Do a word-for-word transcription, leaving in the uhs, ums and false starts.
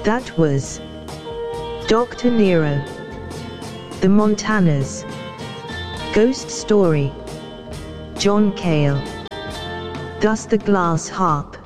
That was Doctor Nero. The Montanas. Ghost Story. John Cale. Thus the Glass Harp.